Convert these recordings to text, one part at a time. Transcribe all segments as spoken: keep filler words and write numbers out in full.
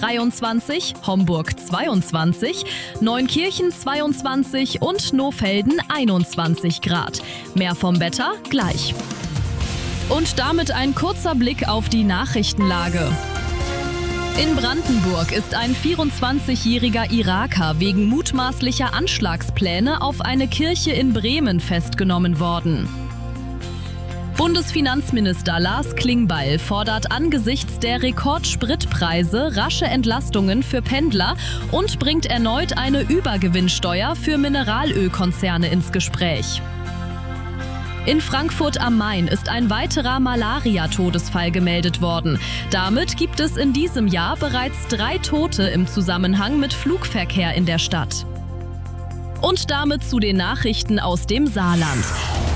dreiundzwanzig, Homburg zweiundzwanzig, Neunkirchen zweiundzwanzig und Nohfelden einundzwanzig Grad. Mehr vom Wetter gleich. Und damit ein kurzer Blick auf die Nachrichtenlage. In Brandenburg ist ein vierundzwanzigjähriger Iraker wegen mutmaßlicher Anschlagspläne auf eine Kirche in Bremen festgenommen worden. Bundesfinanzminister Lars Klingbeil fordert angesichts der Rekordspritpreise rasche Entlastungen für Pendler und bringt erneut eine Übergewinnsteuer für Mineralölkonzerne ins Gespräch. In Frankfurt am Main ist ein weiterer Malaria-Todesfall gemeldet worden. Damit gibt es in diesem Jahr bereits drei Tote im Zusammenhang mit Flugverkehr in der Stadt. Und damit zu den Nachrichten aus dem Saarland.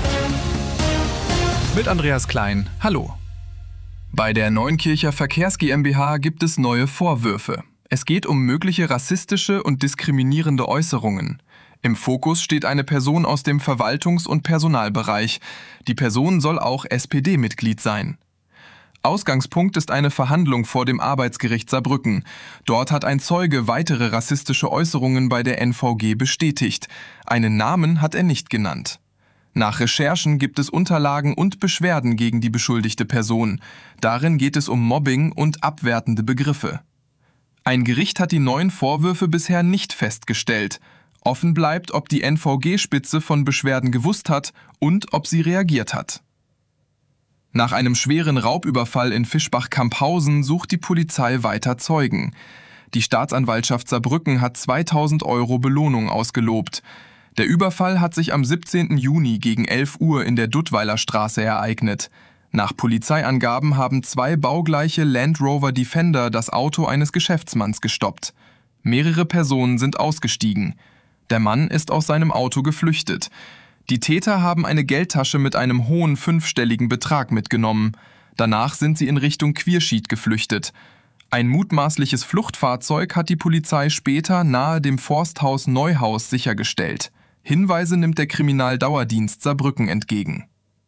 Mit Andreas Klein, hallo. Bei der Neunkircher Verkehrs GmbH gibt es neue Vorwürfe. Es geht um mögliche rassistische und diskriminierende Äußerungen. Im Fokus steht eine Person aus dem Verwaltungs- und Personalbereich. Die Person soll auch S P D-Mitglied sein. Ausgangspunkt ist eine Verhandlung vor dem Arbeitsgericht Saarbrücken. Dort hat ein Zeuge weitere rassistische Äußerungen bei der N V G bestätigt. Einen Namen hat er nicht genannt. Nach Recherchen gibt es Unterlagen und Beschwerden gegen die beschuldigte Person. Darin geht es um Mobbing und abwertende Begriffe. Ein Gericht hat die neuen Vorwürfe bisher nicht festgestellt. Offen bleibt, ob die N V G-Spitze von Beschwerden gewusst hat und ob sie reagiert hat. Nach einem schweren Raubüberfall in Fischbach-Camphausen sucht die Polizei weiter Zeugen. Die Staatsanwaltschaft Saarbrücken hat zweitausend Euro Belohnung ausgelobt. Der Überfall hat sich am siebzehnten Juni gegen elf Uhr in der Duttweiler Straße ereignet. Nach Polizeiangaben haben zwei baugleiche Land Rover Defender das Auto eines Geschäftsmanns gestoppt. Mehrere Personen sind ausgestiegen. Der Mann ist aus seinem Auto geflüchtet. Die Täter haben eine Geldtasche mit einem hohen fünfstelligen Betrag mitgenommen. Danach sind sie in Richtung Quierschied geflüchtet. Ein mutmaßliches Fluchtfahrzeug hat die Polizei später nahe dem Forsthaus Neuhaus sichergestellt. Hinweise nimmt der Kriminaldauerdienst Saarbrücken entgegen.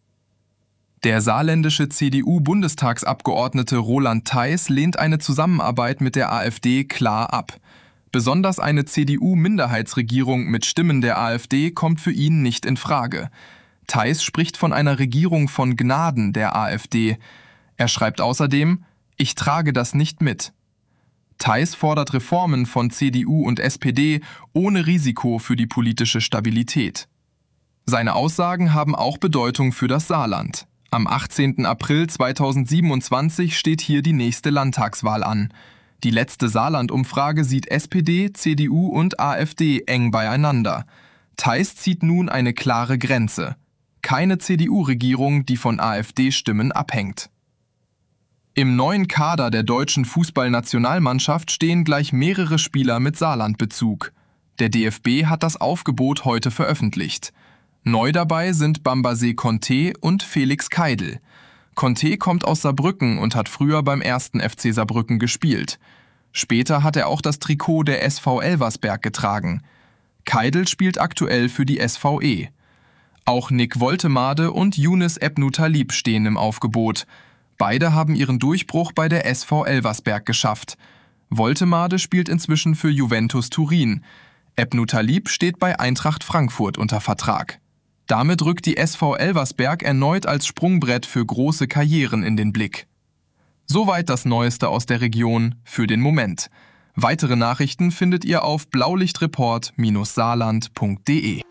Der saarländische C D U-Bundestagsabgeordnete Roland Theis lehnt eine Zusammenarbeit mit der AfD klar ab. Besonders eine C D U-Minderheitsregierung mit Stimmen der AfD kommt für ihn nicht in Frage. Theis spricht von einer Regierung von Gnaden der AfD. Er schreibt außerdem: Ich trage das nicht mit. Theis fordert Reformen von C D U und S P D ohne Risiko für die politische Stabilität. Seine Aussagen haben auch Bedeutung für das Saarland. Am achtzehnten April zweitausendsiebenundzwanzig steht hier die nächste Landtagswahl an. Die letzte Saarland-Umfrage sieht S P D, C D U und AfD eng beieinander. Theis zieht nun eine klare Grenze. Keine C D U-Regierung, die von AfD-Stimmen abhängt. Im neuen Kader der deutschen Fußballnationalmannschaft stehen gleich mehrere Spieler mit Saarlandbezug. Der D F B hat das Aufgebot heute veröffentlicht. Neu dabei sind Bambasé Conté und Felix Keidel. Conté kommt aus Saarbrücken und hat früher beim ersten F C Saarbrücken gespielt. Später hat er auch das Trikot der S V Elversberg getragen. Keidel spielt aktuell für die S V E. Auch Nick Woltemade und Younes Ebnou Talib stehen im Aufgebot. Beide haben ihren Durchbruch bei der S V Elversberg geschafft. Woltemade spielt inzwischen für Juventus Turin. Ebnou Talib steht bei Eintracht Frankfurt unter Vertrag. Damit rückt die S V Elversberg erneut als Sprungbrett für große Karrieren in den Blick. Soweit das Neueste aus der Region für den Moment. Weitere Nachrichten findet ihr auf blaulichtreport Bindestrich saarland Punkt de.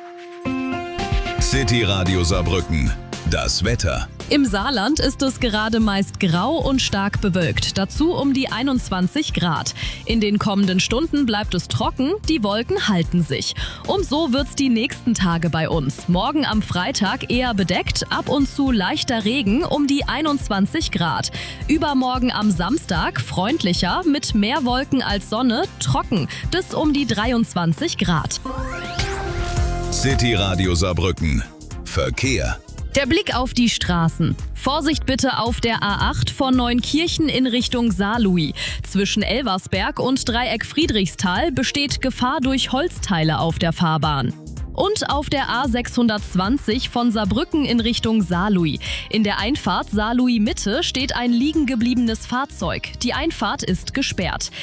City Radio Saarbrücken. Das Wetter. Im Saarland ist es gerade meist grau und stark bewölkt, dazu um die einundzwanzig Grad. In den kommenden Stunden bleibt es trocken, die Wolken halten sich. Und so wird's die nächsten Tage bei uns. Morgen am Freitag eher bedeckt, ab und zu leichter Regen um die einundzwanzig Grad. Übermorgen am Samstag freundlicher, mit mehr Wolken als Sonne, trocken, bis um die dreiundzwanzig Grad. City Radio Saarbrücken. Verkehr. Der Blick auf die Straßen. Vorsicht bitte auf der A acht von Neunkirchen in Richtung Saarlouis. Zwischen Elversberg und Dreieck Friedrichsthal besteht Gefahr durch Holzteile auf der Fahrbahn. Und auf der A sechshundertzwanzig von Saarbrücken in Richtung Saarlouis. In der Einfahrt Saarlouis Mitte steht ein liegen gebliebenes Fahrzeug. Die Einfahrt ist gesperrt.